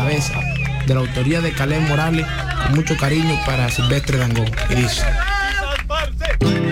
Cabeza, de la autoría de Caleb Morales, con mucho cariño para Silvestre Dangond. Y dice...